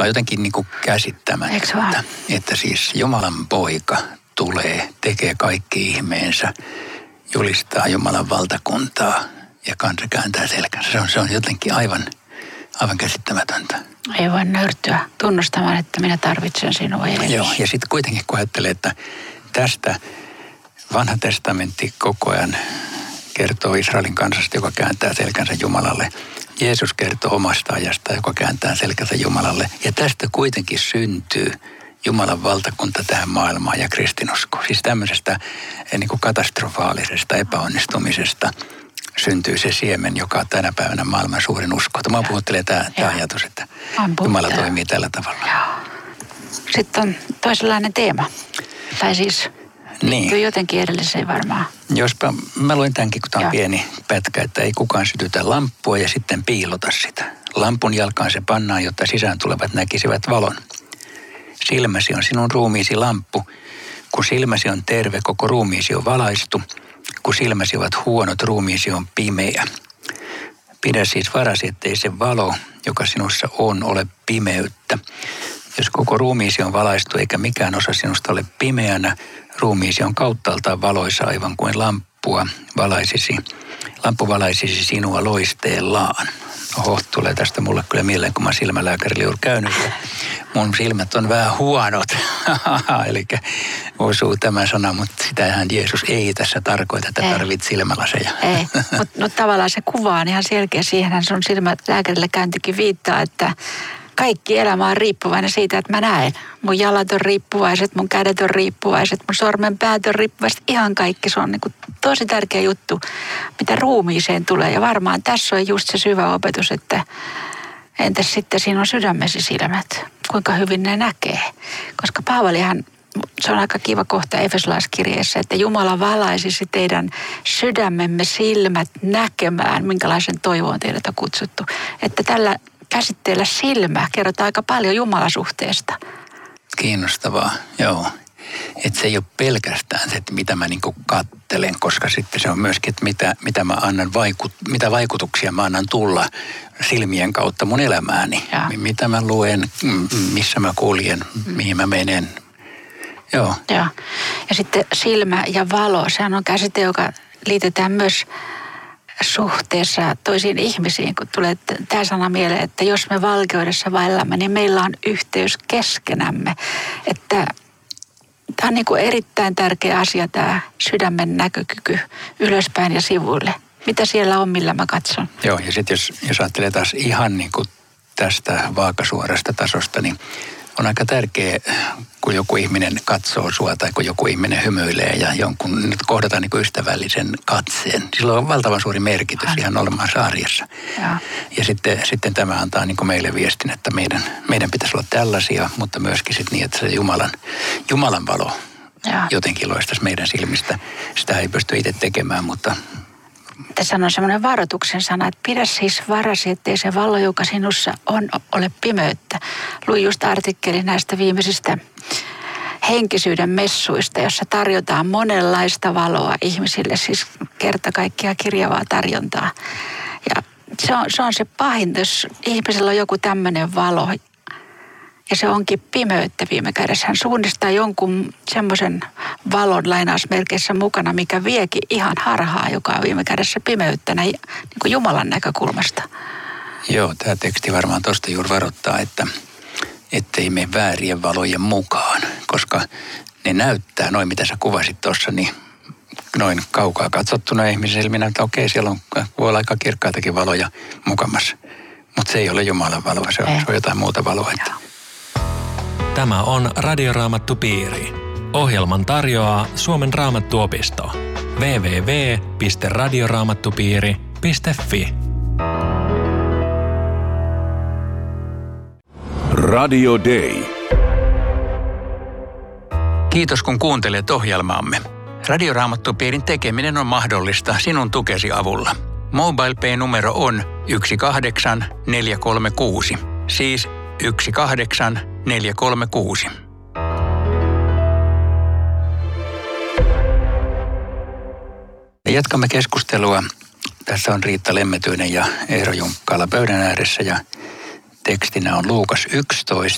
jotenkin niin kuin käsittämättä, että siis Jumalan poika tulee, tekee kaikki ihmeensä, julistaa Jumalan valtakuntaa ja kansa kääntää selkänsä. Se on jotenkin aivan käsittämätöntä. Ei voi nöyrtyä tunnustamaan, että minä tarvitsen sinua. Joo, ja sitten kuitenkin kun ajattelee, että tästä Vanha testamentti koko ajan kertoo Israelin kansasta, joka kääntää selkänsä Jumalalle. Jeesus kertoo omasta ajasta, joka kääntää selkänsä Jumalalle. Ja tästä kuitenkin syntyy Jumalan valtakunta tähän maailmaan ja kristinusko. Siis tämmöisestä niin kuin katastrofaalisesta epäonnistumisesta syntyy se siemen, joka on tänä päivänä maailman suurin usko. Mä puhuttelen tämä ajatus, että Jumala toimii tällä tavalla. Sitten on toisenlainen teema. Tai siis liittyy jotenkin edelliseen varmaan. Jospa mä luin tämänkin, kun tämä on pieni pätkä, että ei kukaan sytytä lamppua ja sitten piilota sitä. Lampun jalkaan se pannaan, jotta sisään tulevat näkisivät valon. Silmäsi on sinun ruumiisi lamppu. Kun silmäsi on terve, koko ruumiisi on valaistu. Kun silmäsi ovat huonot, ruumiisi on pimeä. Pidä siis varasi, ettei se valo, joka sinussa on, ole pimeyttä. Jos koko ruumiisi on valaistu eikä mikään osa sinusta ole pimeänä, ruumiisi on kauttaaltaan valoisa aivan kuin lamppu valaisisi sinua loisteellaan. Oho, tulee tästä mulle kyllä mieleen, kun mä silmälääkärille juuri käynyt. Mun silmät on vähän huonot. Eli osuu tämä sana, mutta sitähän Jeesus ei tässä tarkoita, että tarvitset silmälaseja. Ei, mutta tavallaan se kuva on ihan selkeä. Siihenhän sun silmälääkärille käyntikin viittaa, että kaikki elämä on riippuvainen siitä, että mä näen. Mun jalat on riippuvaiset, mun kädet on riippuvaiset, mun sormenpäät on riippuvaiset. Ihan kaikki. Se on niin kuin tosi tärkeä juttu, mitä ruumiiseen tulee. Ja varmaan tässä on just se syvä opetus, että entäs sitten siinä on sydämesi silmät. Kuinka hyvin ne näkee. Koska Paavalihan, se on aika kiva kohta Efesolaiskirjeessä, että Jumala valaisisi teidän sydämemme silmät näkemään, minkälaisen toivoon teidät on kutsuttu. Että tällä käsitteellä silmä kerrotaan aika paljon Jumalasuhteesta. Kiinnostavaa, joo. Että se ei ole pelkästään se, että mitä mä niinku kattelen, koska sitten se on myöskin, että mitä mä annan mitä vaikutuksia mä annan tulla silmien kautta mun elämääni. Mitä mä luen, missä mä kuljen, mihin mä menen. Joo. Ja sitten silmä ja valo, sehän on käsite, joka liitetään myös suhteessa toisiin ihmisiin, kun tulee tämä sana mieleen, että jos me valkeudessa vaellamme, niin meillä on yhteys keskenämme. Että tämä on niin kuin erittäin tärkeä asia, tämä sydämen näkökyky ylöspäin ja sivuille. Mitä siellä on, millä mä katson? Joo, ja sitten jos ajattelee taas ihan niin kuin tästä vaakasuorasta tasosta, niin on aika tärkeä, kun joku ihminen katsoo sua tai kun joku ihminen hymyilee ja jonkun nyt kohdataan niin kuin ystävällisen katseen. Sillä on valtavan suuri merkitys ihan olemassa arjessa. Ja sitten tämä antaa niin kuin meille viestin, että meidän pitäisi olla tällaisia, mutta myöskin sitten niin, että se Jumalan valo jotenkin loistaisi meidän silmistä. Sitä ei pysty itse tekemään, mutta tässä on semmoinen varoituksen sana, että pidä siis varasi, ettei se valo, joka sinussa on, ole pimeyttä. Luin just artikkeli näistä viimeisistä henkisyyden messuista, jossa tarjotaan monenlaista valoa ihmisille, siis kerta kaikkiaan kirjavaa tarjontaa. Ja se on se pahin, jos ihmisellä on joku tämmöinen valo, ja se onkin pimeyttä viime kädessä. Hän suunnistaa jonkun semmoisen valon lainausmerkeissä mukana, mikä viekin ihan harhaa, joka on viime kädessä pimeyttä niin kuin Jumalan näkökulmasta. Joo, tämä teksti varmaan tuosta juuri varoittaa, ettei mene väärien valojen mukaan, koska ne näyttää, noin mitä sä kuvasit tuossa, niin noin kaukaa katsottuna ihmisen silminä, että okei, siellä voi olla aika kirkkaitakin valoja mukamassa. Mutta se ei ole Jumalan valoa, se on jotain muuta valoa. Tämä on Radioraamattupiiri. Ohjelman tarjoaa Suomen Raamattuopisto. www.radioraamattupiiri.fi. Radio Day. Kiitos kun kuuntelet ohjelmaamme. Radioraamattupiirin tekeminen on mahdollista sinun tukesi avulla. MobilePay-numero on 18436. Siis 18436. Jatkamme keskustelua. Tässä on Riitta Lemmetyinen ja Eero Junkkala pöydän ääressä ja tekstinä on Luukas 11